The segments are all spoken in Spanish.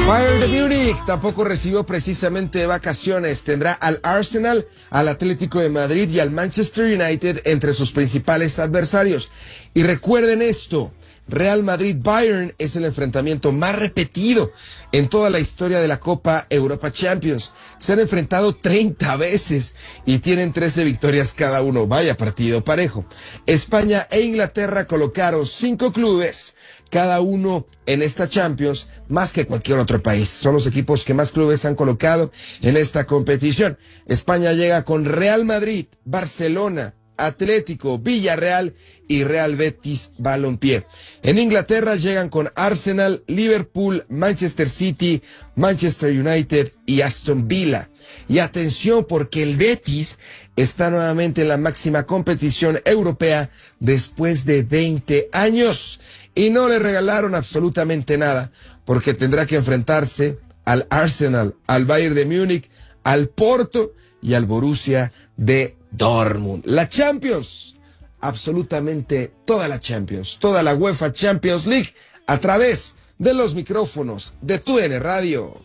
Bayern de Múnich tampoco recibió precisamente vacaciones. Tendrá al Arsenal, al Atlético de Madrid y al Manchester United entre sus principales adversarios. Y recuerden esto, Real Madrid-Bayern es el enfrentamiento más repetido en toda la historia de la Copa Europa Champions. Se han enfrentado 30 veces y tienen 13 victorias cada uno. Vaya partido parejo. España e Inglaterra colocaron 5 clubes cada uno en esta Champions, más que cualquier otro país. Son los equipos que más clubes han colocado en esta competición. España llega con Real Madrid, Barcelona, Atlético, Villarreal y Real Betis Balompié. En Inglaterra llegan con Arsenal, Liverpool, Manchester City, Manchester United y Aston Villa. Y atención, porque el Betis está nuevamente en la máxima competición europea después de 20 años. Y no le regalaron absolutamente nada, porque tendrá que enfrentarse al Arsenal, al Bayern de Múnich, al Porto y al Borussia de Dortmund. La Champions, absolutamente toda la Champions, toda la UEFA Champions League, a través de los micrófonos de TUDN Radio.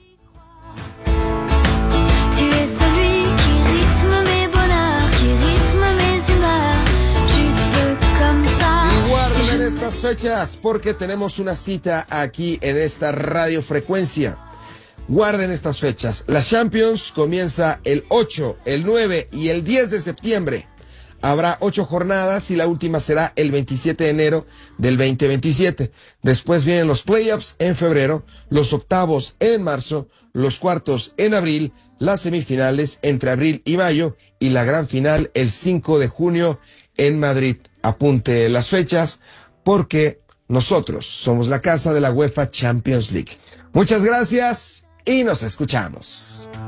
En estas fechas, porque tenemos una cita aquí en esta radiofrecuencia. Guarden estas fechas. La Champions comienza el 8, el 9 y el 10 de septiembre. Habrá 8 jornadas y la última será el 27 de enero del 2027. Después vienen los playoffs en febrero, los octavos en marzo, los cuartos en abril, las semifinales entre abril y mayo y la gran final el 5 de junio en Madrid. Apunte las fechas, porque nosotros somos la casa de la UEFA Champions League. Muchas gracias y nos escuchamos.